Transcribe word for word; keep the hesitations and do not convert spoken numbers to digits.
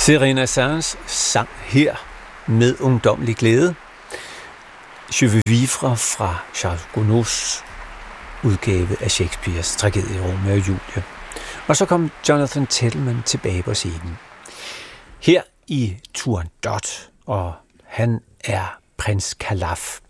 Serena Sands sang her med ungdomlig glæde Je veux vivre fra Charles Gounods udgave af Shakespeares tragedie Romeo og Julie. Og så kom Jonathan Tettleman tilbage på scenen. Her i Turandot, og han er prins Kalaf.